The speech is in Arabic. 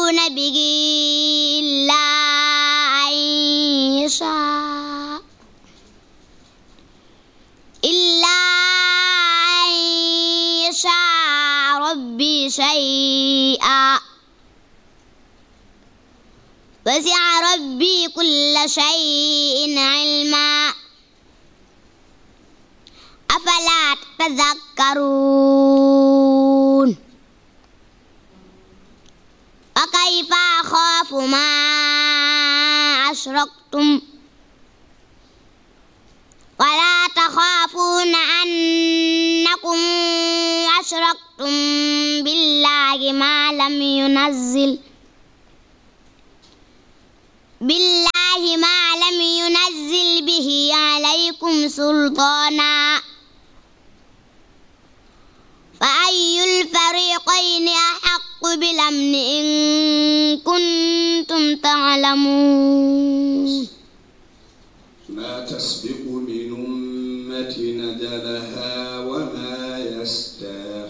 تشركون به إلا أن يشاء ربي شيئا وسع ربي كل شيء علما أفلا تتذكرون وكيف أخاف ما أشركتم ولا تخافون أنكم أشركتم بالله ما لم ينزل به عليكم سلطانا فأي الفريقين أحق بالأمن إن كنتم تعلمون ما تسبق من أمة أجلها وما يستأخرون